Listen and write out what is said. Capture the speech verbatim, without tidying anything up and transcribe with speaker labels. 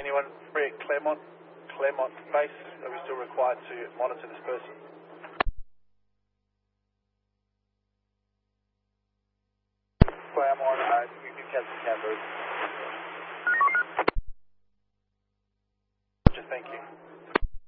Speaker 1: anyone free at Claremont, Claremont base? Are we still required to monitor this person?
Speaker 2: Claremont, uh, you can catch the Canberra.